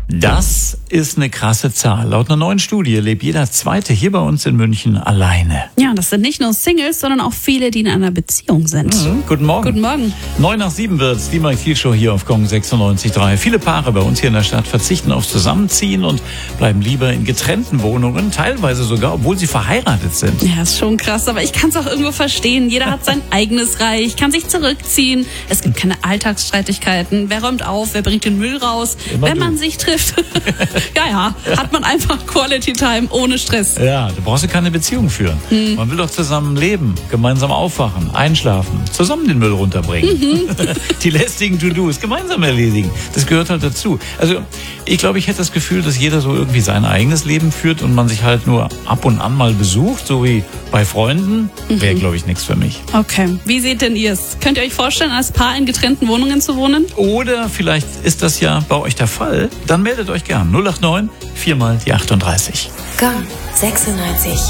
Das ist eine krasse Zahl. Laut einer neuen Studie lebt jeder Zweite hier bei uns in München alleine. Ja, das sind nicht nur Singles, sondern auch viele, die in einer Beziehung sind. Guten Morgen. Guten Morgen. 9:07 wird's, die Mike Thiel Show hier auf Gong 96.3. Viele Paare bei uns hier in der Stadt verzichten aufs Zusammenziehen und bleiben lieber in getrennten Wohnungen, teilweise sogar, obwohl sie verheiratet sind. Ja, ist schon krass, aber ich kann es auch irgendwo verstehen. Jeder hat sein eigenes Reich, kann sich zurückziehen. Es gibt keine Alltagsstreitigkeiten. Wer räumt auf, wer bringt den Müll raus? Immer Wenn du. man sich trifft, ja, hat man einfach Quality Time ohne Stress. Ja, du brauchst ja keine Beziehung führen. Man will doch zusammen leben, gemeinsam aufwachen, einschlafen, zusammen den Müll runterbringen. Die lästigen To-Dos gemeinsam erledigen. Das gehört halt dazu. Also ich glaube, ich hätte das Gefühl, dass jeder so irgendwie sein eigenes Leben führt und man sich halt nur ab und an mal besucht, so wie bei Freunden. Wäre, glaube ich, nichts für mich. Okay, wie seht denn ihr es? Könnt ihr euch vorstellen, als Paar in getrennten Wohnungen zu wohnen? Oder vielleicht ist das ja bei euch der Fall. Dann meldet euch gern. 089 4 mal die 38. Gong 96.